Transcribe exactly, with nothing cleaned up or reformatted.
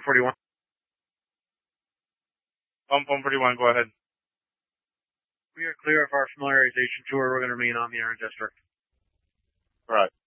forty-one. Home, home forty-one, go ahead. We are clear of our familiarization tour. We're going to remain on the Iron District. Right.